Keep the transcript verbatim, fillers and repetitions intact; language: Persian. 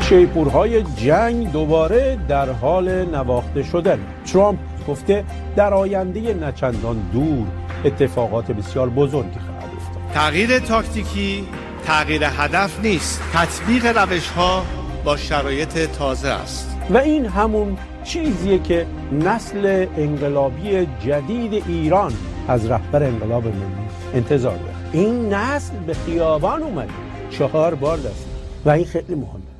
شیپورهای جنگ دوباره در حال نواخته شدن. ترامپ گفته در آینده نچندان دور اتفاقات بسیار بزرگی خواهد افتاد. تغییر تاکتیکی تغییر هدف نیست، تطبیق روش‌ها با شرایط تازه است. و این همون چیزیه که نسل انقلابی جدید ایران از رهبر انقلاب ملی انتظار داره. این نسل به خیابان اومده، چهار بار دست، و این خیلی مهمه.